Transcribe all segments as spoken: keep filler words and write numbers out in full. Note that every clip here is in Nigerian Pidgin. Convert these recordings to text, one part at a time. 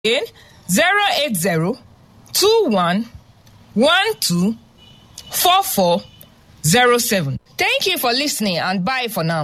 in zero eight zero two one one two four four zero seven. Thank you for listening and bye for now.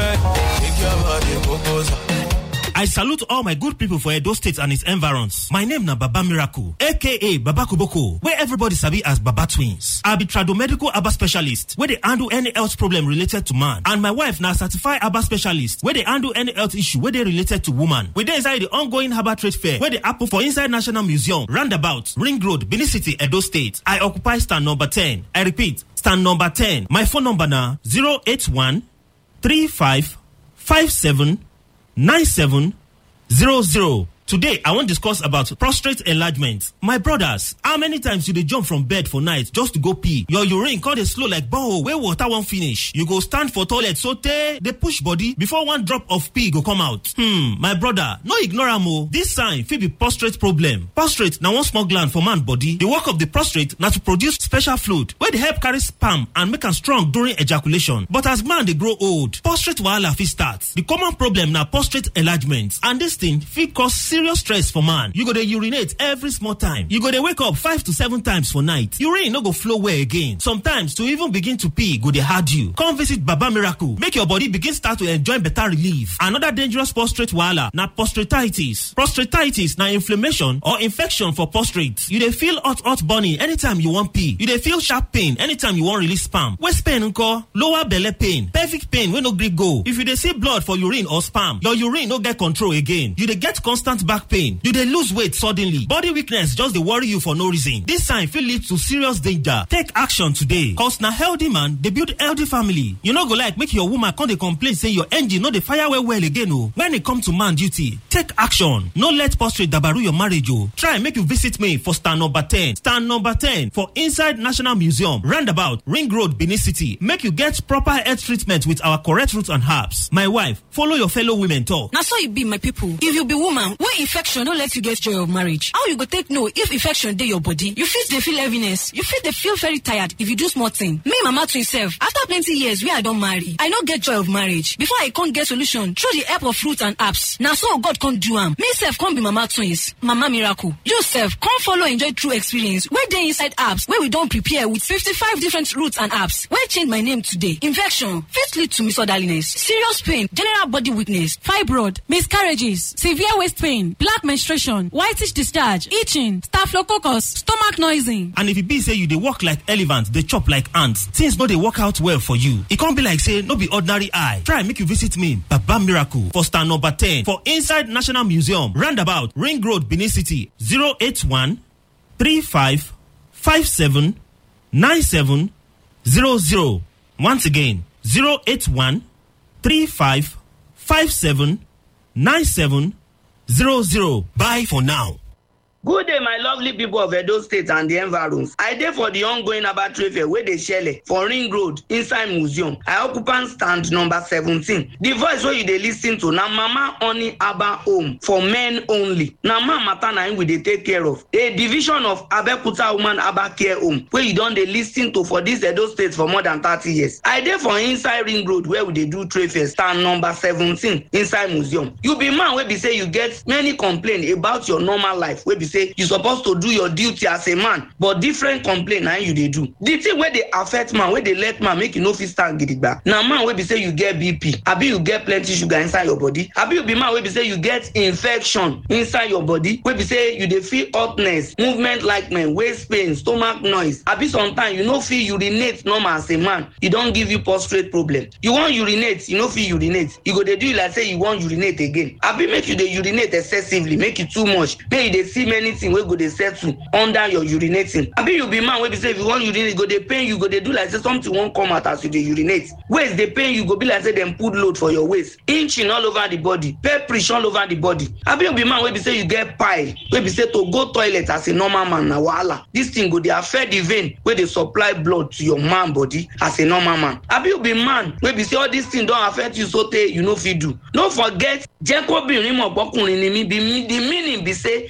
I salute all my good people for Edo State and its environs. My name na Baba Miracle, aka Baba Kuboko, where everybody sabi as Baba Twins. I be tradomedical Abba specialist, where they handle any health problem related to man. And my wife na certified Abba specialist, where they handle any health issue where they related to woman. We dey inside the ongoing Herbal Trade Fair, where they happen for inside National Museum, Roundabout, Ring Road, Benin City, Edo State. I occupy stand number ten. I repeat, stand number ten. My phone number na zero eight one three five five seven nine seven zero zero. Today, I want to discuss about prostate enlargement. My brothers, how many times you dey jump from bed for night just to go pee? Your urine come dey slow like borehole where water won't finish. You go stand for toilet so tey dey push body before one drop of pee go come out. Hmm, my brother, no ignore am o. This sign fit be prostate problem. Prostate na one small gland for man body. The work of the prostate na to produce special fluid wey dey help carry sperm and make am strong during ejaculation. But as man dey grow old, prostate wahala fit start. The common problem na prostate enlargement, and this thing fit cause serious Serious stress for man. You go dey urinate every small time. You go dey wake up five to seven times for night. Urine no go flow well again. Sometimes to even begin to pee go dey hard you. Come visit Baba Miracle. Make your body begin start to enjoy better relief. Another dangerous prostate wahala na prostatitis. Prostatitis na inflammation or infection for prostate. You dey feel hot hot burning anytime you want pee. You dey feel sharp pain anytime you want release sperm. Waist pain nko, lower belle pain, pelvic pain wey no gree go. If you dey see blood for urine or sperm, your urine no get control again. You dey get constant back pain, you dey lose weight suddenly, body weakness just dey worry you for no reason. This sign fit lead to serious danger. Take action today, cause na healthy man dey build healthy family. You no go like make your woman come dey complain say your engine no dey fire well well again o. When e come to man duty, take action. No let prostate dabaru your marriage o. Try make you visit me for stand number ten. Stand number ten for inside National Museum, Roundabout, Ring Road, Benin City. Make you get proper health treatment with our correct roots and herbs. My wife, follow your fellow women talk. Na so e be, my people. If you be woman wey infection don't let you get joy of marriage, how you go take know if infection dey your body? You fit dey feel heaviness, you fit dey feel very tired if you do small thing. Me Mama Twin sef, after plenty years wey I don marry, I no get joy of marriage. Before I can't get solution through the help of fruit and herbs, na so God can't do am. Me sef can't be Mama Twins, Mama Miracle. You sef can't follow enjoy true experience wey dey inside herbs wey we don prepare with fifty-five different roots and herbs wey change my name today. Infection fit lead to misorderliness, serious pain, general body weakness, fibroid, miscarriages, severe waist pain, black menstruation, whitish discharge, itching, staphylococcus, stomach noising. And if it be say you dey walk like elephant, dey chop like ants, things no dey work out well for you. It can't be like say no be ordinary eye. Try make you visit me, Baba Miracle, for stand number ten for inside National Museum, Roundabout, Ring Road, Benin City. zero eight one three five five seven nine seven zero zero. Once again, zero eight one three five five seven nine seven zero zero. Bye for now. Good day, my lovely people of Edo State and the environs. I dey for the ongoing Herbal Trade Fair wey dey shele for Ring Road inside museum. I occupy stand number seventeen. The voice wey you dey lis ten to na Mama Honey Herbal Home for men only. Na man matter na him we dey take care of. A division of Abeokuta Woman Herbal Care Home wey you don dey lis ten to for this Edo State for more than thirty years. I dey for inside Ring Road where we dey do trade fair, stand number seventeen inside museum. You be man wey be say you get many complaints about your normal life, wey be say you supposed to do your duty as a man, but different complaint na you dey do. The thing wey dey affect man, wey dey let man make you no fit stand gidigba, na man wey be say you get B P, abi you get plenty sugar inside your body, abi you be man wey be say you get infection inside your body, wey be say you dey feel hotness, movement likeness, waist pain, stomach noise, abi sometimes you no fit urinate normal as a man. E don give you prostate problem. You wan urinate, you no fit urinate. You go dey do you like say you wan urinate again. Abi make you dey urinate excessively, make it too much, make you dey see many things wey go dey settle under your urinating. Abi you be man wey be say if you wan urinate, go dey pain you, go dey do like say something wan come out as you dey urinate. Waist dey pain you, go be like say dem put load for your waist. Inching all over the body, pepperish all over the body. Abi you be man wey be say you get pile, wey be say to go toilet as a normal man na wahala. This thing go dey affect the vein wey dey supply blood to your man body as a normal man. Abi you be man wey be say all these things don affect you so tey you no fit do. No forget, Jekobinrin mo bokunrin ni mi be me. The meaning be say make my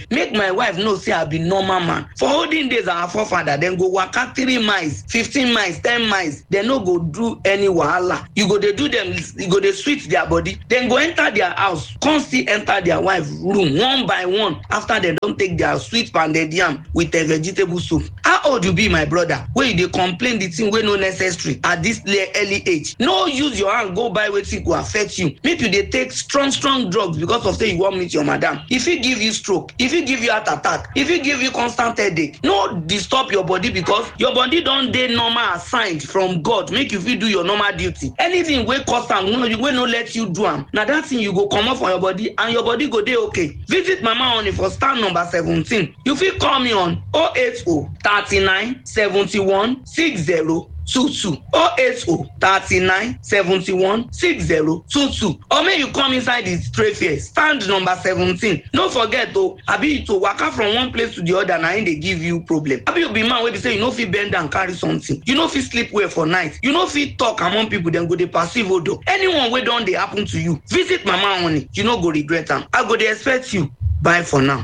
my wife know say I be normal man. For olden days, our forefather dem go waka three miles, fifteen miles, ten miles. Dem no go do any wahala. You go dey do them, you go dey sweet their body. Then go enter their house, come still enter their wife room one by one after dem don take their sweet pounded yam with a vegetable soup. How old you be, my brother? Wey you dey complain the thing wey no necessary at this early age? No use your hand go buy wetin go affect you. Make you dey take strong strong drugs because of say you wan meet your madam. If e give you stroke, if e give you heart attack, if e give you constant headache, no disturb your body because your body don dey normal assigned from God make you fit do your normal duty. Anything wey cause am wey no let you do am, na that thing you go comot for your body and your body go dey okay. Visit Mama Honey for stand number seventeen. You fit call me on oh eight oh thirty-nine seventy-one sixty two two oh eight oh thirty-nine seventy-one sixty two two, or may you come inside the trade fair stand number seventeen. No forget o, abi to waka from one place to the other na im dey give you problem. Abi you be man wey be say you no fit bend down carry something, you no fit sleep well for night, you no fit talk among people, dem go dey perceive odo. Anyone wey don dey happen to you, visit Mama Honey, you no go regret am. I go dey expect you. Bye for now.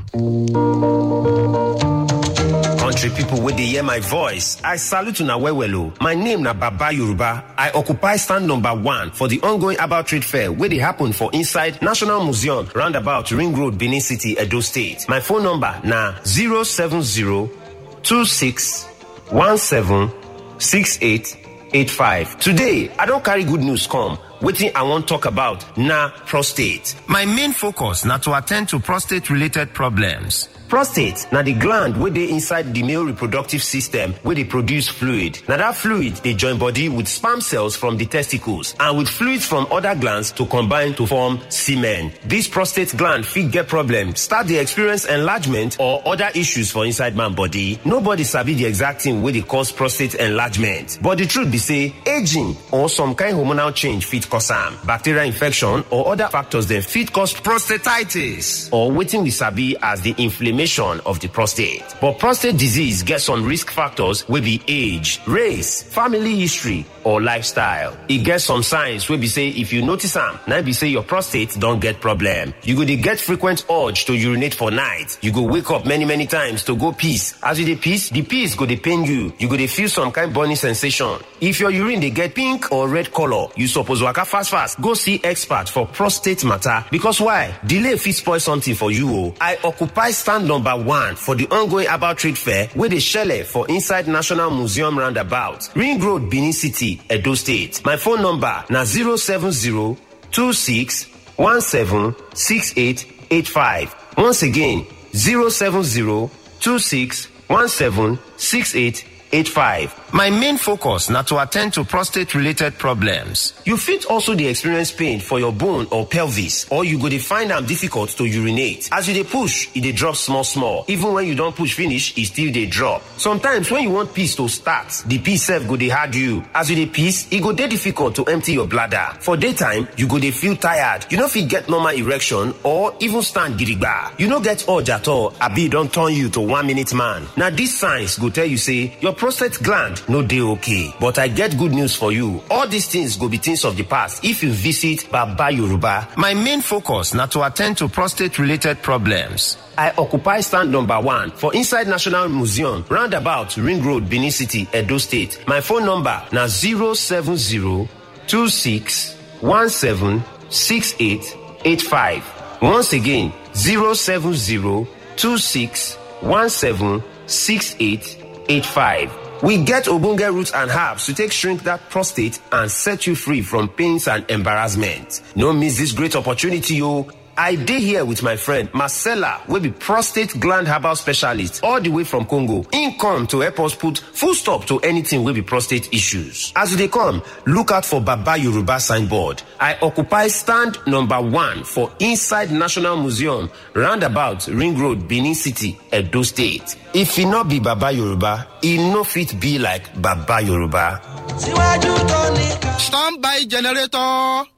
Country people wey dey hear my voice, I salute una well well o. My name na Baba Yoruba. I occupy stand number one for the ongoing about trade fair wey dey happen for inside National Museum roundabout Ring Road, Benin City, Edo State. My phone number na zero seven zero two six one seven six eight eight five. Today, I don carry good news come. Wetin I wan talk about na prostate. My main focus na to attend to prostate related problems. Prostate na the gland wey dey inside the male reproductive system wey dey produce fluid. Na that fluid dey join body with sperm cells from the testicles and with fluids from other glands to combine to form semen. This prostate gland fit get problem, start dey experience enlargement or other issues for inside man body. Nobody sabi the exact thing wey dey cause prostate enlargement, but the truth be say aging or some kind hormonal change fit cause am. Bacterial infection or other factors dem fit cause prostatitis, or wetin we sabi as the inflammation of the prostate. But prostate disease gets some risk factors wey be age, race, family history, or lifestyle. E get some signs wey be say if you notice am, na be say your prostate don get problem. You go dey get frequent urge to urinate for night. You go wake up many many times to go piss. As you dey piss, the piss go dey pain you. You go dey feel some kind burning sensation. If your urine dey get pink or red color, you suppose waka fast fast go see expert for prostate matter, because why? Delay fit spoil something for you o. I occupy stand number one for the ongoing about trade fair wey dey shele for inside National Museum roundabout Ring Road, Benin City, Edo State. My phone number na zero seven zero two six one seven six eight eight five. Once again, zero seven zero two six one seven six eight eight five. My main focus na to attend to prostate related problems. You fit also dey experience pain for your bone or pelvis, or you go dey find am difficult to urinate. As you dey push, e dey drop small small. Even when you don push finish, e still dey drop. Sometimes when you want piss to start, the piss sef go dey hard you. As you dey piss, e go dey difficult to empty your bladder. For daytime, you go dey feel tired. You no fit get normal erection or even stand gidigba. You no get urge at all, abi e don turn you to one minute man. Na these signs go tell you say your prostate gland no dey okay. But I get good news for you. All these things go be things of the past if you visit Baba Yoruba. My main focus na to attend to prostate related problems. I occupy stand number one for inside National Museum roundabout Ring Road, Benin City, Edo State. My phone number na zero seven zero two six one seven six eight eight five. Once again, zero seven zero two six one seven six eight eight five. We get ogbonge roots and herbs to take shrink that prostate and set you free from pains and embarrassment. No miss this great opportunity, yo. I dey here with my friend Marcella, wey be prostate gland herbal specialist all the way from Congo. In come to help us put full stop to anything wey be prostate issues. As you dey come, look out for Baba Yoruba signboard. I occupy stand number one for inside National Museum, roundabout Ring Road, Benin City, Edo State. If e no be Baba Yoruba, e no fit be like Baba Yoruba. Stand by generator.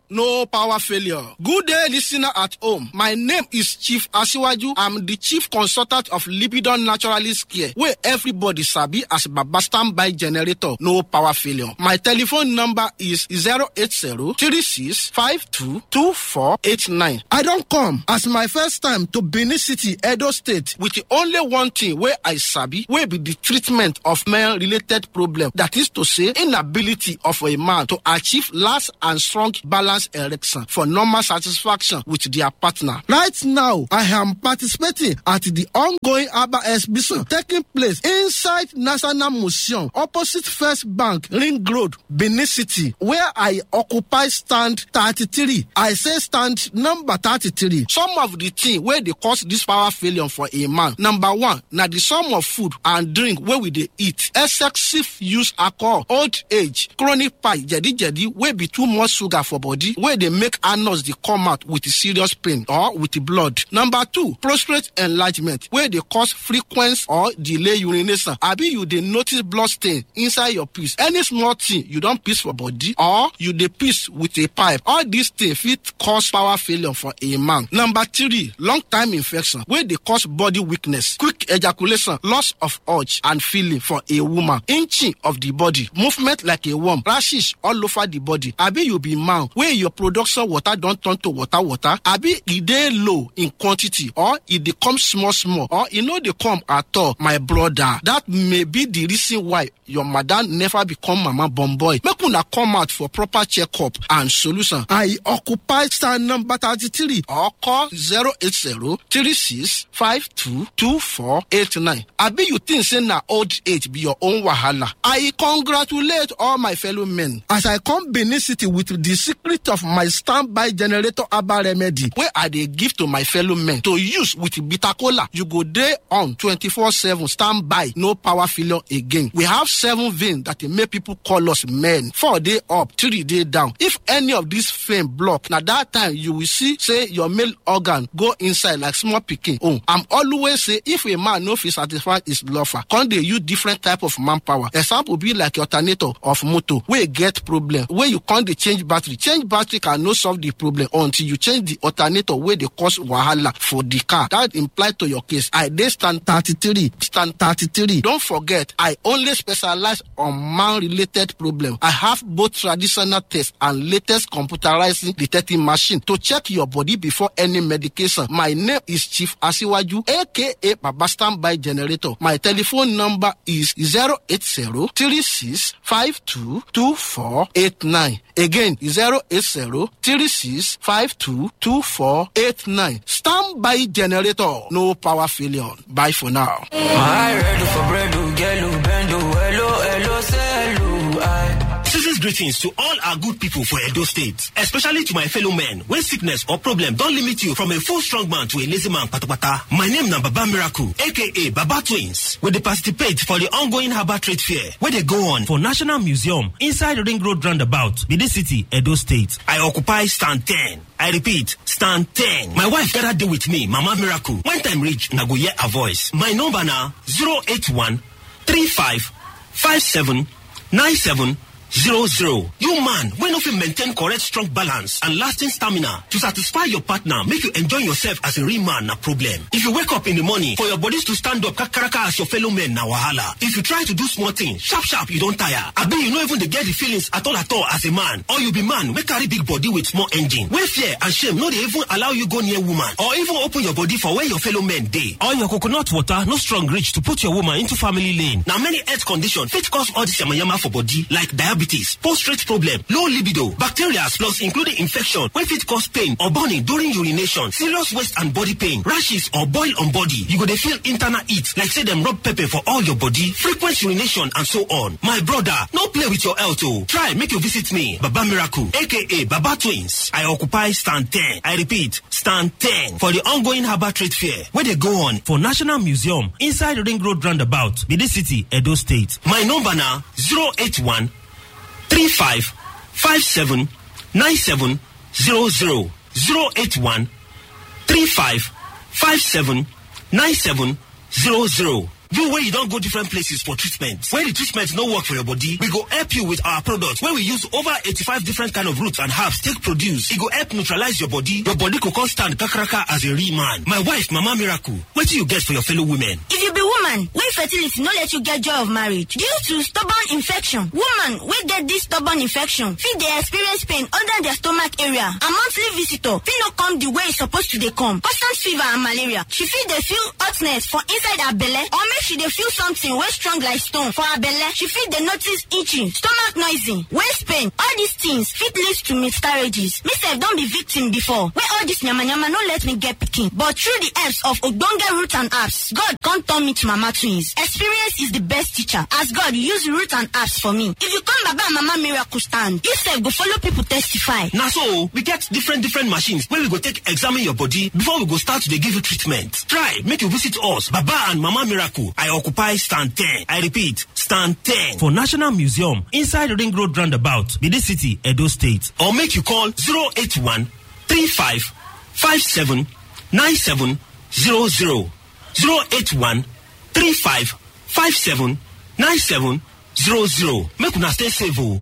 no power failure. Good day, listener at home. My name is Chief Asiwaju. I'm the chief consultant of Libidon Naturalist Care, where everybody sabi as Baba standby generator, no power failure. My telephone number is zero eight zero, three six five two, two four eight nine. I don't come as my first time to Benin City, Edo State, with the only one thing where I sabi, where be the treatment of male-related problem. That is to say, inability of a man to achieve last and strong balance erection for normal satisfaction with their partner. Right now, I am participating at the ongoing ABBA exhibition taking place inside National Museum, opposite First Bank, Ring Road, Benin City, where I occupy stand thirty-three. I say stand number thirty-three. Some of the things where they cause this power failure for a man. Number one, now the sum of food and drink where we they eat, excessive use alcohol, old age, chronic pie, jadi jadi, where be too much sugar for body, where they make anus they come out with serious pain or with the blood. Number two, prostate enlargement, where they cause frequent or delay urination. Abi you they notice blood stain inside your piss. Any small thing you don't piss for body or you they piss with a pipe. All these things fit cause power failure for a man. Number three, long time infection, where they cause body weakness, quick ejaculation, loss of urge and feeling for a woman, inching of the body, movement like a worm, rashes all over the body. Abi you be man where your production water don't turn to water water. Abi it dey low in quantity or it dey come small small or it no dey come at all, my brother. That may be the reason why your madam never become mama born boy. Make una come out for proper checkup and solution. I occupy stand number thirty-three or call zero eight zero, three six five two, two four eight nine. Abi you think say na old age be your own wahala? I congratulate all my fellow men as I come Benin City with the secret of my standby generator Abba remedy where I dey give to my fellow men to use with bitter cola. You go there on twenty-four seven standby, no power failure again. We have seven veins that make people call us men. Four day up, three day down. If any of these veins block, now that time you will see say your male organ go inside like small pikin. Oh, I'm always say if a man no feel satisfied his lover, can they use different type of manpower? Example be like alternator of motor where get problem where you can't change battery. Change battery can no solve the problem until you change the alternator where they cause wahala for the car. That imply to your case. I dey stand thirty-three, stand thirty-three. Don't forget, I only specialize on man-related problem. I have both traditional tests and latest computerized detecting machine to check your body before any medication. My name is Chief Asiwaju, aka Baba Standby Generator. My telephone number is zero eight zero, three six five two, two four eight nine. Again, zero eight zero, three six five two, two four eight nine. Standby Generator, no power failure. Bye for now. Season's greetings to all our good people for Edo State, especially to my fellow men when sickness or problem don't limit you from a full strong man to a lazy man patapata. My name na Baba Miracle, aka Baba Twins, where they participate for the ongoing Harbour Trade Fair, where they go on for National Museum inside Ring Road Roundabout, Benin City, Edo State. I occupy stand ten. I repeat, stand ten. My wife gotta deal with me, Mama Miracle. When time reach, na go hear a voice. My number na zero eight one, three five, five seven, nine seven zero zero. You man, when you maintain correct strong balance and lasting stamina to satisfy your partner, make you enjoy yourself as a real man, na problem. If you wake up in the morning for your bodies to stand up kakaraka as your fellow men, na wahala. If you try to do small things, sharp sharp, you don't tire. I bet you know even they get the feelings at all at all as a man. Or you be man, we carry big body with small engine. Where fear and shame, no they even allow you go near woman. Or even open your body for where your fellow men dey. Or your coconut water, no strong reach to put your woman into family lane. Now many health conditions fit cause all this yamayama for body, like diabetes, prostate problem, low libido, bacteria plus including infection, wey fit cause pain or burning during urination, serious waist and body pain, rashes or boil on body. You go dey feel internal heat like say them rub pepper for all your body, frequent urination and so on. My brother, no play with your health oh. Try make you visit me, Baba Miracle, aka Baba Twins. I occupy stand ten. I repeat, stand ten for the ongoing Harbour Trade Fair, where they go on for National Museum inside Ring Road Roundabout, Benin City, Edo State. My number na zero eight one, three five, five seven, nine seven zero zero. zero eight one, three five, five seven, nine seven zero zero. You where you don't go different places for treatment. When the treatment no work for your body, we go help you with our products where we use over eighty-five different kind of roots and herbs take produce. It go help neutralize your body. Your body could come stand kakaraka as a real man. My wife, Mama Miracle, what do you get for your fellow women? If you be woman, wey fertility no let you get joy of marriage due to stubborn infection, woman wey get this stubborn infection fit dey experience pain under their stomach area and monthly visitor fit no come the way e suppose to dey come. Constant fever and malaria. She fit dey feel hotness for inside her belle or make she dey feel something wey strong like stone for her belle. She fit dey notice itching, stomach noisy, waist pain. All these things fit lead to miscarriages. Me sef don be victim before wey all this nyama nyama no let me get pikin, but through the helps of ogbonge root and herbs, God come turn me to Mama Twins. Experience is the best teacher, as God use root and herbs for me. If you come Baba and Mama Miracle stand, you sef go follow people testify. Now so we get different different machines where we go take examine your body before we go start to dey give you treatment. Try make you visit us, Baba and Mama Miracle. I occupy stand ten. I repeat, stand ten for National Museum inside Ring Road Roundabout, Benin City, Edo State. Or make you call zero eight one three five five seven nine seven zero zero zero eight one three five five seven nine seven zero zero. Make una stay safe. Oh.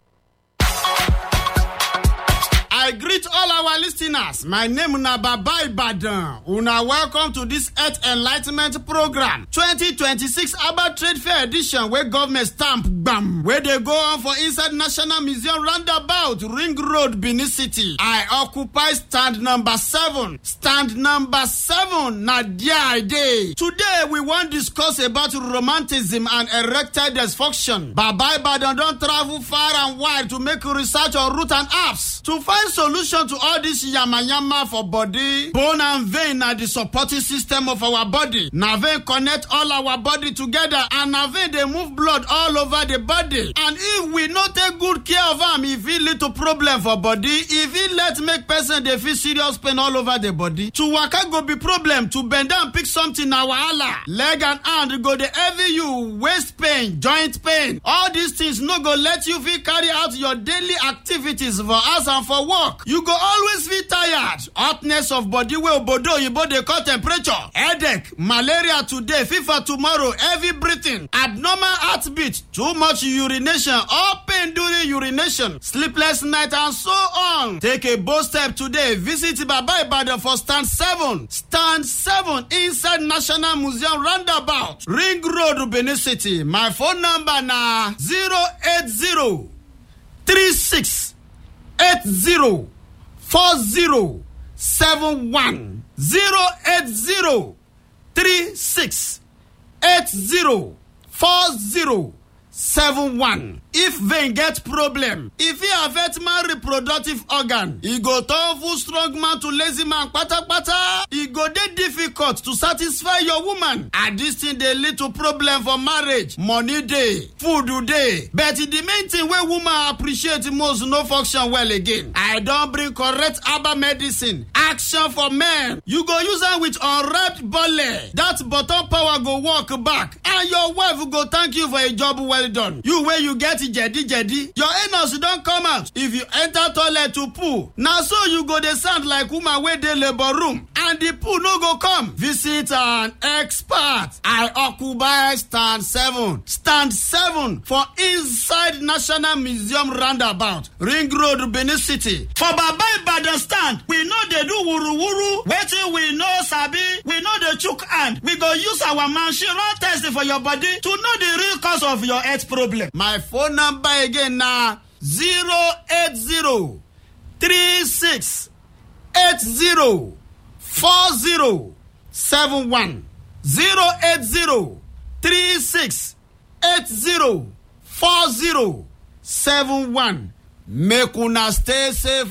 I greet all our listeners. My name is Baba Ibadan. Una welcome to this Earth Enlightenment Program twenty twenty-six Abba Trade Fair Edition where government stamp bam where they go on for inside National Museum Roundabout, Ring Road, Benin City. I occupy stand number seven. Stand number seven, Nadia Day. Today we want to discuss about romanticism and erectile dysfunction. Baba Ibadan don't travel far and wide to make research on root and herbs to find solution to all this yama yama for body. Bone and vein are the supporting system of our body. Na vein connect all our body together and na vein they move blood all over the body. And if we not take good care of them, if it lead to problem for body, if it let make person they feel serious pain all over the body, to waka go be problem, to bend down pick something na wahala. Leg and hand go the heavy you, waist pain, joint pain. All these things no go let you feel carry out your daily activities for us and for work. You go always feel tired. Hotness of body wey obodo oyibo dey call temperature. Headache, malaria today, fever tomorrow, heavy breathing, abnormal heartbeat, too much urination, or pain during urination, sleepless night and so on. Take a bold step today. Visit Baba Ibadan for stand seven. Stand seven inside National Museum Roundabout, Ring Road, Benin City. My phone number na zero eight zero three six eight zero four zero seven one zero eight zero three six eight zero four zero seven one. If vein get problem, if e affect man reproductive organ, e go turn full strong man to lazy man pata pata. E go dey difficult to satisfy your woman, and this thing dey lead to problem for marriage. Money dey, food dey, but the main thing wey woman appreciate most no function well again. I don bring correct herbal medicine, action for men. You go use am with unwrapped belle. That bottom power go work back, and your wife go thank you for a job well done. You wey you get jedi jedi, your anus don come out. If you enter toilet to poo, na so you go dey sound like woman wey dey labor room, and the poo no go come. Visit an expert. I occupy stand seven. Stand seven for inside National Museum Roundabout, Ring Road, Benin City. For Baba Ibadan stand, we no dey do wuru wuru. Wetin we no sabi, we no dey chook hand. We go use our machine run test for your body to know the real cause of your health problem. My phone number again na zero eight zero three six eight zero four zero seven one zero eight zero three six eight zero four zero seven one. Make una stay safe.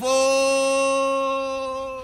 Oh.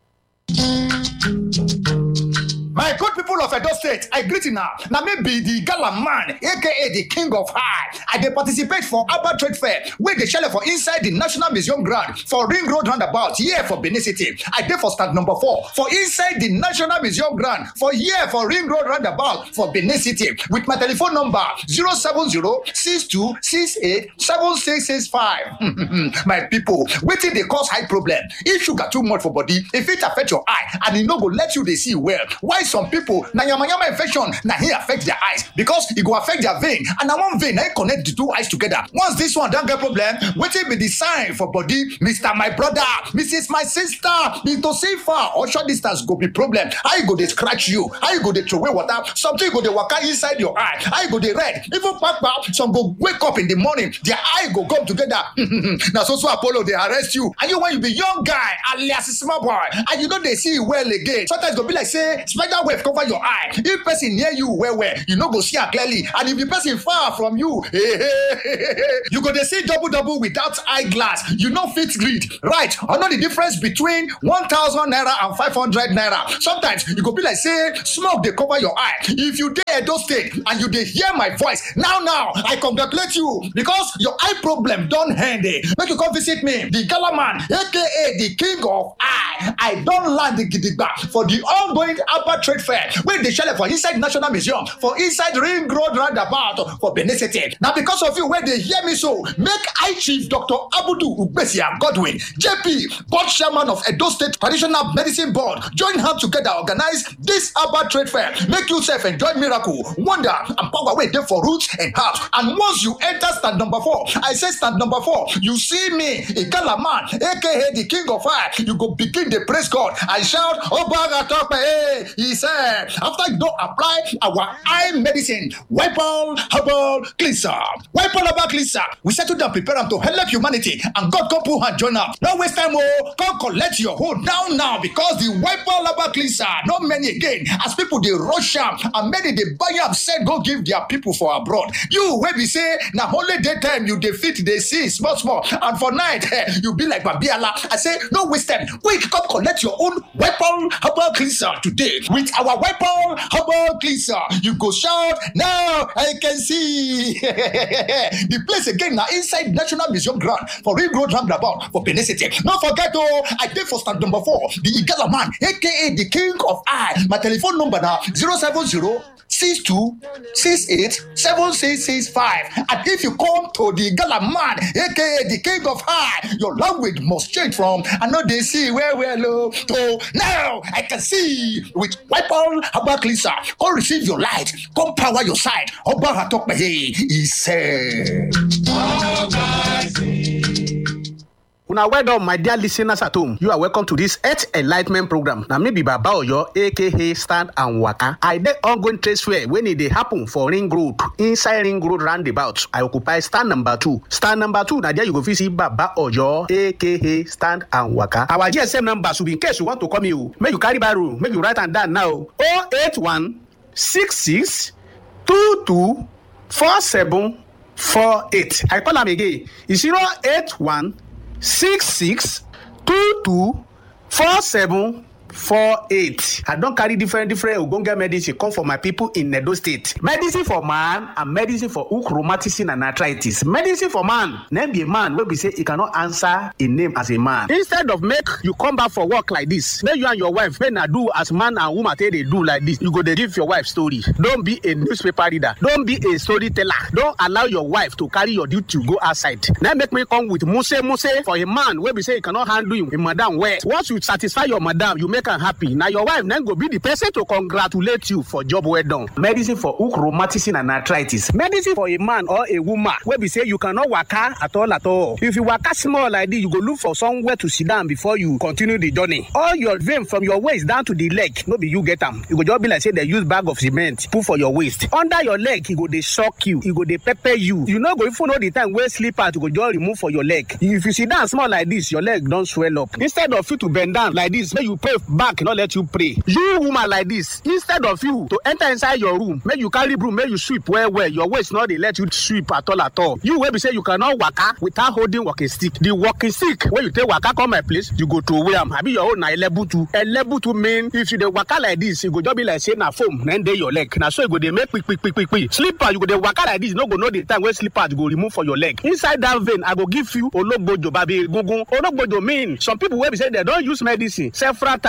My good people of Edo State, I greet you now. Now maybe the gala man, aka the king of high. I dey participate for Abba Trade Fair, where they shell for inside the National Museum ground for Ring Road Roundabout, here for Benin City. I dey for stand number four for inside the National Museum ground for here for Ring Road Roundabout for Benin City with my telephone number zero seven zero six two six eight seven six six five. My people, wetin dey cause high problem? If sugar too much for body, if it affect your eye and e no go let you dey see well, why so some people na yamayama infection na here affect their eyes because e go affect their vein and na one vein na connect the two eyes together. Once this one don get problem, wetin be the sign for body? Mister My brother, Missus My sister, to see far or short distance go be problem. How you go dey scratch you? How you go dey throw away water? Something go dey waka inside your eye. How you go dey red? Even kpakpa, some go wake up in the morning, their eye go come together. Na so so Apollo dey arrest you. And you when you be young guy alias small boy and you no dey see well again. Sometimes go be like say spider web cover your eye. If person near you well well, you no go see am clearly. And if the person far from you, you go dey see double double without eyeglass. You no fit read. Right? I know the difference between one thousand naira and five hundred naira. Sometimes you go be like say smoke dey cover your eye. If you dey Edo State and you dey hear my voice now now, I congratulate you because your eye problem don end. Eh. Make you come visit me, the Gala man, aka the king of eye. I don land the gidigba for the ongoing Abba Trade Fair wey dey shele for inside National Museum, for inside Ring Road roundabout for Benin City. Now because of you wey dey hear me so, make I Chief Doctor Abudu Ugbesia Godwin, J P, board chairman of Edo State Traditional Medicine Board, join hands together organize this Abba Trade Fair. Make yourself enjoy miracle, wonder, and power wey dey for roots and herbs. And once you enter stand number four, I say stand number four, you see me, Igala man, aka the king of fire, you go begin to praise God and shout, Obaga Tope, hey, he said, after you don't apply our eye medicine, wipe all herbal cleanser, wipe all herbal cleanser, we settle down, prepare them to help humanity, and God come put hand join up. No waste time, oh, come collect your hold down now because the wipe all herbal cleanser, not many again, as people they rush am and many they buy am, said go give their people for abroad. You where we say now only daytime you defeat they see small small, and for night eh, you be like Babiala. I say no waste time, quick come collect your own weapon herbal cleanser today. With our weapon herbal cleanser, you go shout now I can see. The place again now inside National Museum ground for Ring Road roundabout for Benin City. Don't forget oh, I did for stand number four, the Igala man, aka the king of eye. My telephone number now zero seven zero six two six eight seven six six five. And if you come to the Gala man, aka the king of high, your language must change from I know they see where we're low to now I can see with wipe all herbal cleanser. Come receive your light, come power your side. Oba Hatokpe, he said. Una well done, my dear listeners at home. You are welcome to this Earth Enlightenment program. Now, maybe Baba Oyo, aka Stand and Waka. I did ongoing trade fair when it dey happen for Ring Road, inside Ring Road roundabout. I occupy stand number two. Stand number two, now there you go visit Baba Oyo, aka Stand and Waka. Our G S M number should be in case you want to come here. Make you carry barrow, make you write and down now. oh eight one six six two two four seven four eight. I call them again. It's zero eight one six six two two four seven four eight. I don carry different different ogbonge medicine come for my people in Edo State. Medicine for man and medicine for hook rheumatism and arthritis. Medicine for man, name be a man wey be say he cannot answer a name as a man. Instead of make you come back for work like this, make you and your wife make na do as man and woman take dey do like this. You go dey give your wife story. Don be a newspaper reader. Don be a storyteller. Don allow your wife to carry your duty go outside. Now make me come with muse muse for a man wey be say he cannot handle him, him madam well. Once you satisfy your madam, you make am happy. Now your wife then go be the person to congratulate you for job well done. Medicine for hook rheumatism and arthritis. Medicine for a man or a woman wey be say you cannot waka at all at all. If you waka small like this, you go look for somewhere to sit down before you continue the journey. All your vein from your waist down to the leg, no be you get them. You go just be like say they use bag of cement put for your waist. Under your leg, e go dey shock you. E go dey pepper you. You no go even know the time where slipper to go just remove for your leg. If you sit down small like this, your leg don't swell up. Instead of you to bend down like this, make you pray back, not let you pray. You woman like this, instead of you to enter inside your room, make you carry broom, make you sweep well well. Your waist not they let you sweep at all at all. You will be say you cannot waka without holding walking stick. The walking stick when you take waka come my place, you go to where am. I be your own na elebutu. Elebutu mean if you dey waka like this, you go just be like say na foam, then dey your leg. Now so you go dey make quick quick quick quick quick. Slipper you go dey waka like this, no go know the time when slipper you go remove for your leg. Inside that vein, I go give you ologbojo babi gungun. Ologbojo mean some people will be say they don't use medicine several times.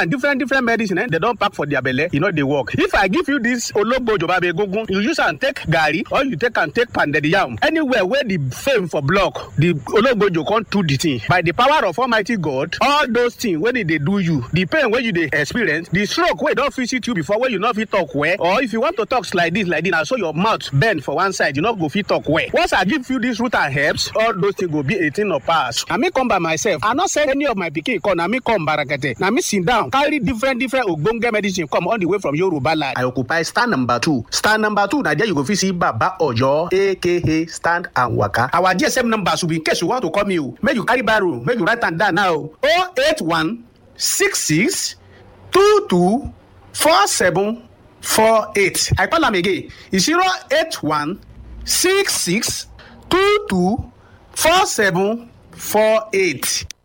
and different different medicine eh, they don pack for their belle, e no dey work. If I give you this ologbo jobabe egungun, you use am take garri or you take am take pounded yam, anywhere where the fame for block, the ologbojo come do the thing. By the power of Almighty God, all those things wey dey dey do you, the pain wey you dey experience, the stroke wey don visit you before wey you no fit talk well, or if you want to talk like this like this na so your mouth bend for one side, you no go fit talk well. Once I give you this root and herbs, all those things go be a thing of past. Na me come by myself. I no send any of my pikin come. Na me come barakete. Na me sit down, carry different different ogbonge medicine come all the way from Yoruba land. I occupy stand number two. Stand number two, na there you go fit see Baba Ojo, aka Stand and Waka. Our G S M number should be in case you want to call me. Make you carry barrow, make you write am down now. oh eight one six six two two four seven four eight. I call am again. It's zero eight one six six two two four seven four eight.